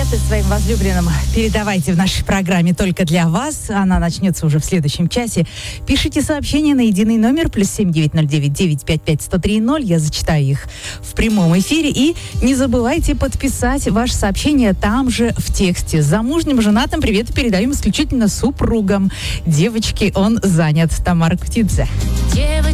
приветы своим возлюбленным передавайте в нашей программе только для вас. Она начнется уже в следующем часе. Пишите сообщения на единый номер +7 909 955 1030. Я зачитаю их в прямом эфире. И не забывайте подписать ваше сообщение там же в тексте. Замужним, женатым привет передаем исключительно супругам. Девочки, он занят. Тамара Кутидзе. Девочки,